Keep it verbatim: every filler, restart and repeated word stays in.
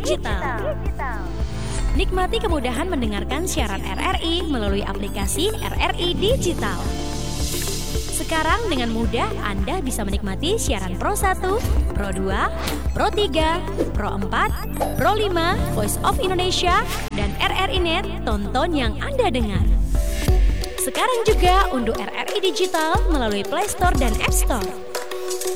Digital. Nikmati kemudahan mendengarkan siaran R R I melalui aplikasi R R I Digital. Sekarang dengan mudah Anda bisa menikmati siaran Pro satu, Pro dua, Pro tiga, Pro empat, Pro lima, Voice of Indonesia, dan R R I Net, tonton yang Anda dengar. Sekarang juga unduh R R I Digital melalui Play Store dan App Store.